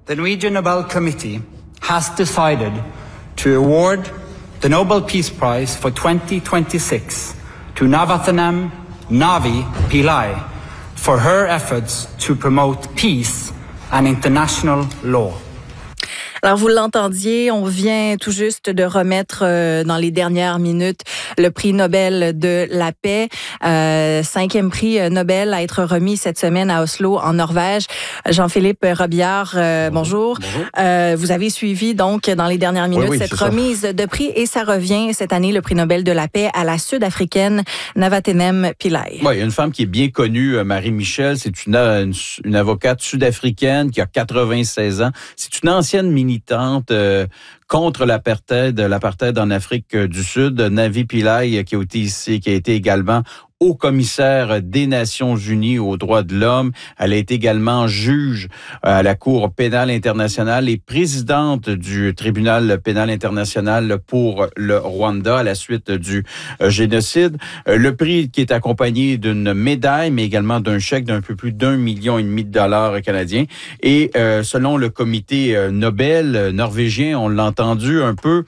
The Norwegian Nobel Committee has decided to award the Nobel Peace Prize for 2026 to Navathanam Navi Pillai for her efforts to promote peace and international law. Alors, vous l'entendiez, on vient tout juste de remettre dans les dernières minutes le prix Nobel de la paix, 5e prix Nobel à être remis cette semaine à Oslo, en Norvège. Jean-Philippe Robillard, bonjour. Bonjour. Vous avez suivi donc dans les dernières minutes cette remise de prix et ça revient cette année, le prix Nobel de la paix à la Sud-Africaine Navathanem Pillai. Oui, il y a une femme qui est bien connue, Marie Michel, c'est une avocate sud-africaine qui a 96 ans. C'est une ancienne militante contre l'apartheid en Afrique du Sud. Navi Pillai, qui a été également haut commissaire des Nations Unies aux droits de l'homme. Elle a été également juge à la Cour pénale internationale et présidente du tribunal pénal international pour le Rwanda à la suite du génocide. Le prix qui est accompagné d'une médaille, mais également d'un chèque d'un peu plus d'1,5 million de dollars canadiens. Et selon le comité Nobel norvégien, on l'a entendu un peu,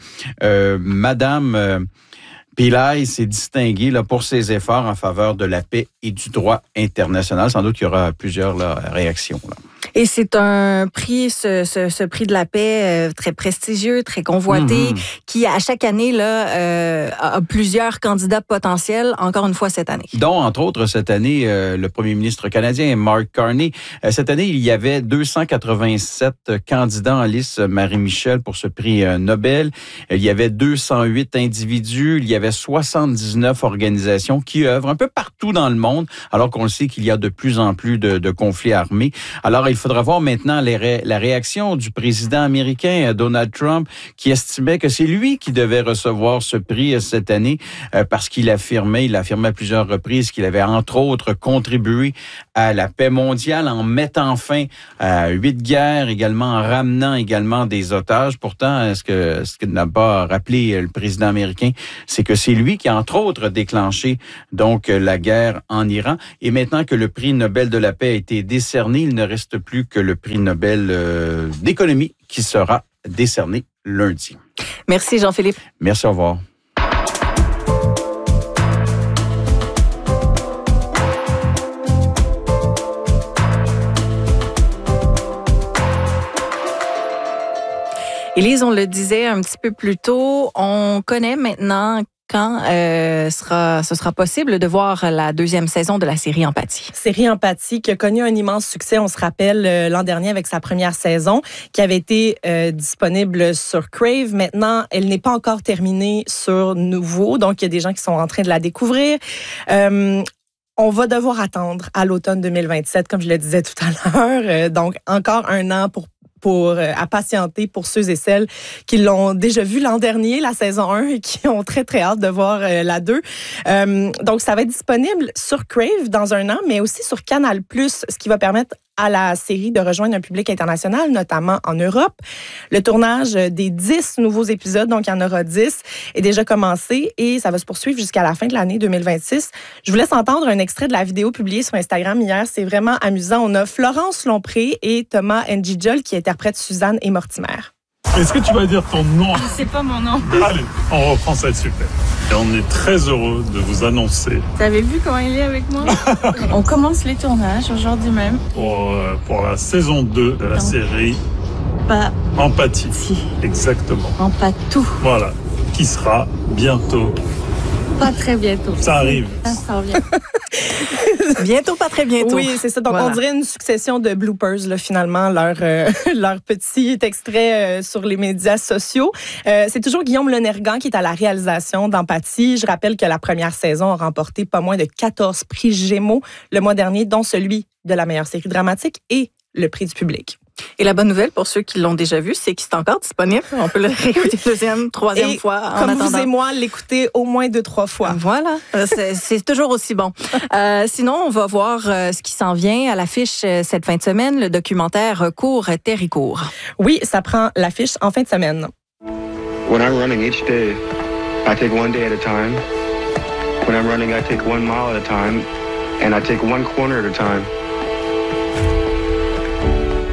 Madame Pillai s'est distinguée là, pour ses efforts en faveur de la paix et du droit international. Sans doute qu'il y aura plusieurs réactions. Là. Et c'est un prix, ce prix de la paix très prestigieux, très convoité, qui à chaque année là a plusieurs candidats potentiels, encore une fois cette année. Dont, entre autres, cette année, le premier ministre canadien, Mark Carney. Cette année, il y avait 287 candidats en lice, Marie-Michel, pour ce prix Nobel. Il y avait 208 individus, il y avait 79 organisations qui œuvrent un peu partout dans le monde, alors qu'on le sait qu'il y a de plus en plus de conflits armés. Alors, il faudra voir maintenant la réaction du président américain Donald Trump, qui estimait que c'est lui qui devait recevoir ce prix cette année parce qu'il affirmait à plusieurs reprises qu'il avait entre autres contribué à la paix mondiale en mettant fin à 8 guerres, également en ramenant également des otages. Pourtant, ce que n'a pas rappelé le président américain, c'est que c'est lui qui a entre autres déclenché donc la guerre en Iran. Et maintenant que le prix Nobel de la paix a été décerné, il ne reste plus que le prix Nobel d'économie qui sera décerné lundi. Merci Jean-Philippe. Merci, au revoir. Élise, on le disait un petit peu plus tôt, on connaît maintenant quand ce sera possible de voir la deuxième saison de la série Empathie. Série Empathie qui a connu un immense succès, on se rappelle, l'an dernier avec sa première saison, qui avait été disponible sur Crave. Maintenant, elle n'est pas encore terminée sur Nouveau, donc il y a des gens qui sont en train de la découvrir. On va devoir attendre à l'automne 2027, comme je le disais tout à l'heure. Donc, encore un an à patienter pour ceux et celles qui l'ont déjà vu l'an dernier, la saison 1, et qui ont très, très hâte de voir la 2. Donc, ça va être disponible sur Crave dans un an, mais aussi sur Canal+, ce qui va permettre à la série de rejoindre un public international, notamment en Europe. Le tournage des 10 nouveaux épisodes, donc il y en aura 10, est déjà commencé et ça va se poursuivre jusqu'à la fin de l'année 2026. Je vous laisse entendre un extrait de la vidéo publiée sur Instagram hier. C'est vraiment amusant. On a Florence Lompré et Thomas Njijol qui interprètent Suzanne et Mortimer. Est-ce que tu vas dire ton nom? C'est pas mon nom. Allez, on reprend ça, super. Et on est très heureux de vous annoncer. T'avais vu comment il est avec moi? On commence les tournages aujourd'hui même. Pour la saison 2 de la série Empathie. Si. Exactement. Empathie. Voilà. Qui sera bientôt. Pas très bientôt. Ça arrive. Ça revient. Bientôt, pas très bientôt. Oui, c'est ça. Donc, voilà. On dirait une succession de bloopers, là, finalement, leur petit extrait sur les médias sociaux. C'est toujours Guillaume Lonergan qui est à la réalisation d'Empathie. Je rappelle que la première saison a remporté pas moins de 14 prix Gémeaux le mois dernier, dont celui de la meilleure série dramatique et le prix du public. Et la bonne nouvelle pour ceux qui l'ont déjà vu, c'est qu'il est encore disponible. On peut le réécouter deuxième, troisième fois en comme attendant. Vous et moi, l'écouter au moins 2-3 fois. Voilà, c'est toujours aussi bon. Sinon, on va voir ce qui s'en vient à l'affiche cette fin de semaine, le documentaire Cours Terricourt. Oui, ça prend l'affiche en fin de semaine. When I'm running each day, I take one day at a time. When I'm running, I take 1 mile at a time, and I take 1 corner at a time.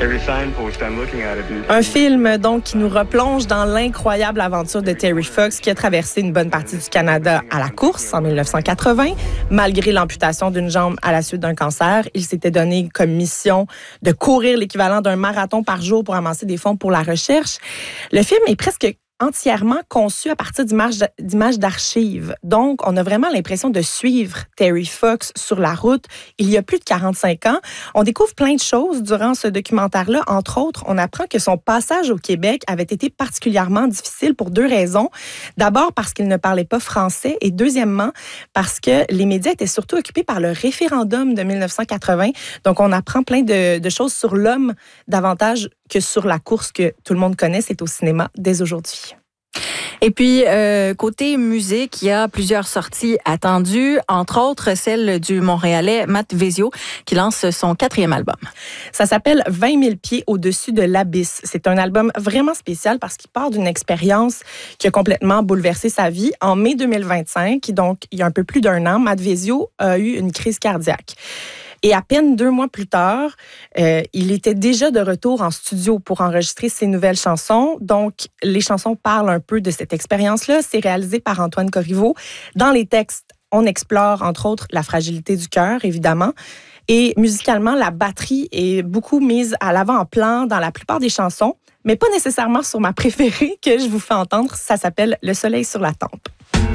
Every signpost, I'm looking at it. Un film donc qui nous replonge dans l'incroyable aventure de Terry Fox qui a traversé une bonne partie du Canada à la course en 1980. Malgré l'amputation d'une jambe à la suite d'un cancer, il s'était donné comme mission de courir l'équivalent d'un marathon par jour pour amasser des fonds pour la recherche. Le film est presque entièrement conçu à partir d'images d'archives. Donc, on a vraiment l'impression de suivre Terry Fox sur la route il y a plus de 45 ans. On découvre plein de choses durant ce documentaire-là. Entre autres, on apprend que son passage au Québec avait été particulièrement difficile pour 2 raisons. D'abord, parce qu'il ne parlait pas français et deuxièmement, parce que les médias étaient surtout occupés par le référendum de 1980. Donc, on apprend plein de choses sur l'homme davantage que sur la course que tout le monde connaît. C'est au cinéma dès aujourd'hui. Et puis, côté musique, il y a plusieurs sorties attendues, entre autres celle du Montréalais Matt Vezio, qui lance son 4e album. Ça s'appelle 20 000 pieds au-dessus de l'abysse. C'est un album vraiment spécial parce qu'il part d'une expérience qui a complètement bouleversé sa vie. En mai 2025, donc il y a un peu plus d'1 an, Matt Vezio a eu une crise cardiaque. Et à peine 2 mois plus tard, il était déjà de retour en studio pour enregistrer ses nouvelles chansons. Donc, les chansons parlent un peu de cette expérience-là. C'est réalisé par Antoine Corriveau. Dans les textes, on explore, entre autres, la fragilité du cœur, évidemment. Et musicalement, la batterie est beaucoup mise à l'avant-plan dans la plupart des chansons, mais pas nécessairement sur ma préférée que je vous fais entendre. Ça s'appelle « Le soleil sur la tempe ».